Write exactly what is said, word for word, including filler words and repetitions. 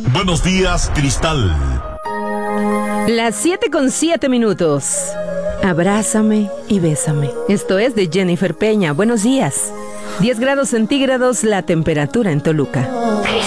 Buenos días, Cristal. Las siete con siete minutos. Abrázame y bésame. Esto es de Jennifer Peña. Buenos días. diez grados centígrados la temperatura en Toluca.